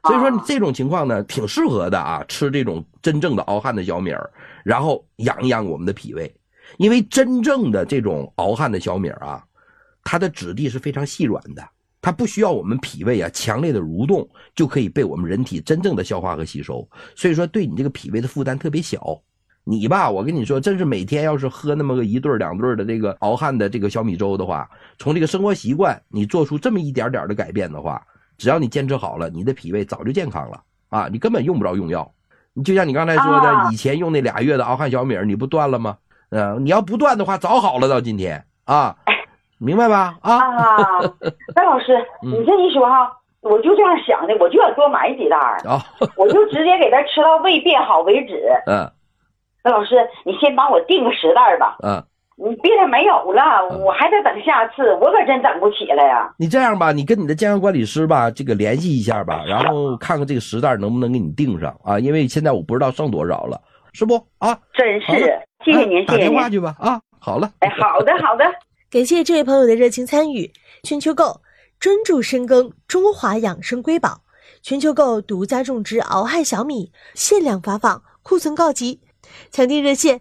所以说你这种情况呢，挺适合的啊，吃这种真正的熬汗的小米儿，然后养一养我们的脾胃。因为真正的这种熬汗的小米儿啊，它的质地是非常细软的，它不需要我们脾胃啊强烈的蠕动，就可以被我们人体真正的消化和吸收。所以说对你这个脾胃的负担特别小。你吧，我跟你说，真是每天要是喝那么个一顿两顿的这个熬汗的这个小米粥的话，从这个生活习惯你做出这么一点点的改变的话，只要你坚持好了，你的脾胃早就健康了啊！你根本用不着用药。你就像你刚才说的，以前用那2月的熬汗小米你不断了吗？你要不断的话，早好了到今天啊，明白吧？ 那老师，你这一说哈，我就这样想的，我就要多买几袋我就直接给他吃到胃变好为止。那老师，你先帮我订个10袋吧。你别的没有了，我还得等下次，我可真等不起了呀。 你这样吧，你跟你的健康管理师吧，这个联系一下吧，然后看看这个10袋能不能给你订上啊？因为现在我不知道剩多少了，是不啊？ 真是，谢谢您，谢谢您。 打电话去吧啊！好了， 好的好的。 感谢这位朋友的热情参与。全球购专注深耕中华养生瑰宝，全球购独家种植熬汗小米，限量发放，库存告急。抢订热线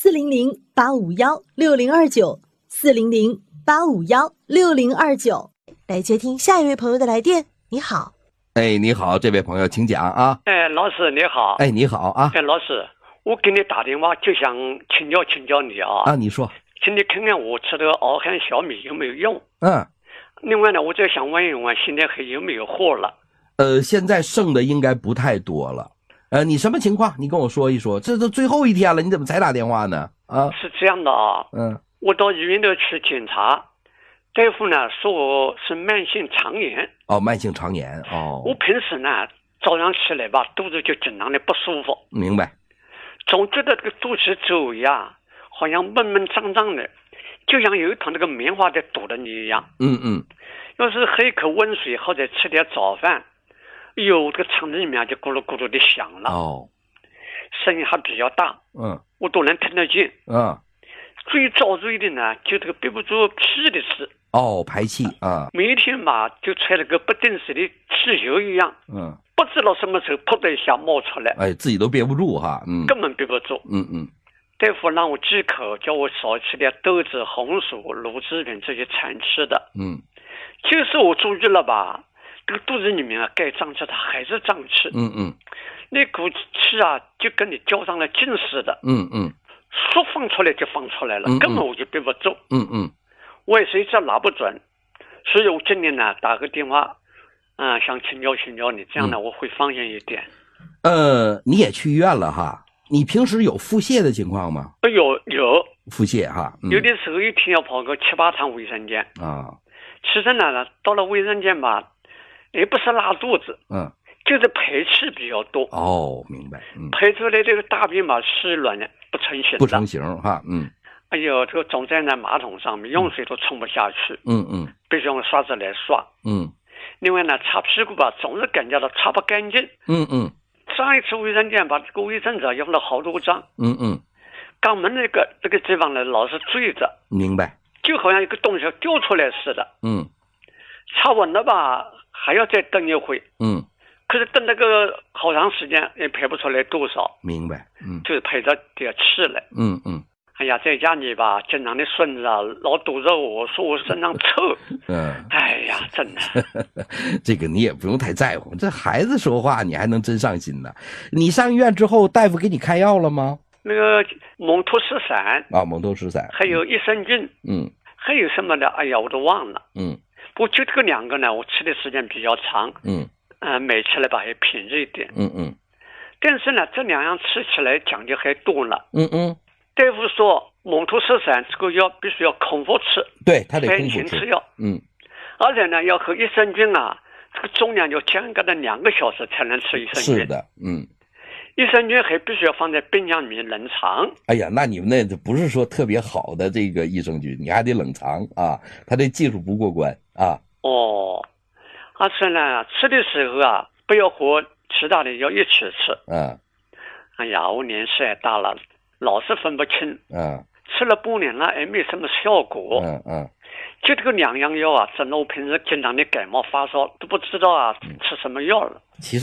400-851-6029，400-851-6029。来接听下一位朋友的来电。你好。 你好，这位朋友请讲啊。 老师你好。 你好啊。 老师，我给你打电话就想请教你啊。 你说。 请你看看我吃的熬汗小米有没有用。另外呢，我就想问一问，现在还有没有货了？ 现在剩的应该不太多了。你什么情况？你跟我说一说。这都最后一天了，你怎么才打电话呢？ 是这样的啊。我到医院里去检查，大夫呢说我是慢性肠炎。 慢性肠炎。 我平时呢早上起来吧，肚子就经常的不舒服。 明白。 总觉得这个肚脐周围啊，好像闷闷胀胀的，就像有一团这个棉花在堵着你一样。要是喝一口温水或者吃点早饭，这个肠子里面就咕噜咕噜的响了。声音还比较大。我都能听得见。最遭罪的呢，就这个憋不住气的事。 排气啊。 每一天吧，就揣了个不定时的气球一样。不知道什么时候噗的一下冒出来。 自己都憋不住哈。 根本憋不住。大夫让我忌口，叫我少吃点豆子、红薯、乳制品这些常吃的。就是我注意了吧，这个肚子里面啊，该胀气它还是胀气。那股气啊，就跟你浇上了劲似的。说放出来就放出来了，根本我就憋不住。我也是一直拿不准，所以我今天呢打个电话，想请教你，这样呢我会放心一点。 你也去医院了哈？你平时有腹泻的情况吗？ 有腹泻哈。 有的时候一天要跑个7、8趟卫生间。其实呢，到了卫生间吧，也不是拉肚子，就是排气比较多。 明白。 排出来这个大便吧，湿润的不成形。 不成形哈。 这个总在那马桶上面，用水都冲不下去。必须用刷子来刷。另外呢，擦屁股吧，总是感觉到擦不干净。上一次卫生间把这个卫生纸用了好多张。肛门这个地方呢，老是坠着。 明白。 就好像一个东西要掉出来似的。擦完了吧，还要再等一会。可是等那个好长时间也排不出来多少。 明白。 就是排着点气来。在家里吧，经常的孙子啊老堵着我说我身上臭。真的。 这个你也不用太在乎，这孩子说话你还能真上心呢。你上医院之后，大夫给你开药了吗？ 那个蒙脱石散。 蒙脱石散。 还有益生菌。还有什么的，我都忘了。不过就这个2个呢，我吃的时间比较长。买起来吧也便宜一点。但是呢，这2样吃起来讲究还多了。大夫说蒙脱石散这个药必须要空腹吃。 对，他得空腹吃。吃药。而且呢，要喝益生菌啊，这个重量要间隔的2个小时才能吃益生菌。 是的。 益生菌还必须要放在冰箱里面冷藏。 那你们那不是说特别好的这个益生菌，你还得冷藏啊，他这技术不过关啊。 而且呢，吃的时候啊，不要和其他的要一起吃。我年纪也大了，老是分不清。吃了半年了也没什么效果。就这个2样药啊，整的我平时经常的感冒发烧都不知道吃什么药了。 其实